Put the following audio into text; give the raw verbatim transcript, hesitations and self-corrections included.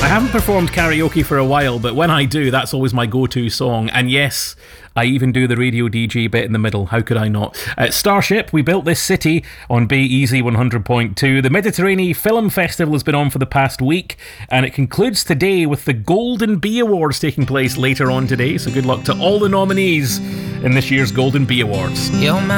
haven't performed karaoke for a while, but when I do, that's always my go-to song. And yes, I even do the radio D J bit in the middle. How could I not? At Starship, we built this city on Bay Easy one hundred point two. The Mediterranean Film Festival has been on for the past week, and it concludes today with the Golden Bee Awards taking place later on today. So good luck to all the nominees in this year's Golden Bee Awards. You're my